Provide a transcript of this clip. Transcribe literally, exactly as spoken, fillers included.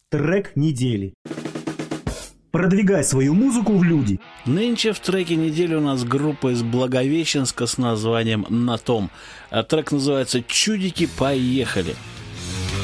Трек недели. Продвигай свою музыку в люди. Нынче в треке недели у нас группа из Благовещенска с названием «На том». Трек называется «Чудики, поехали».